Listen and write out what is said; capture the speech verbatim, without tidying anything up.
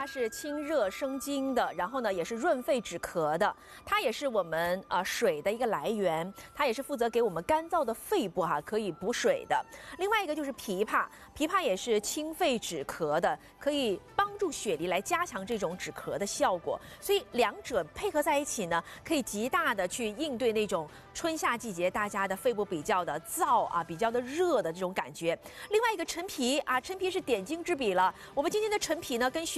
它是清热生津的，然后呢也是润肺止咳的，它也是我们啊、呃、水的一个来源，它也是负责给我们干燥的肺部哈、啊、可以补水的。另外一个就是枇杷，枇杷也是清肺止咳的，可以帮助雪梨来加强这种止咳的效果。所以两者配合在一起呢，可以极大的去应对那种春夏季节大家的肺部比较的燥啊、比较的热的这种感觉。另外一个陈皮啊，陈皮是点睛之笔了。我们今天的陈皮呢，跟雪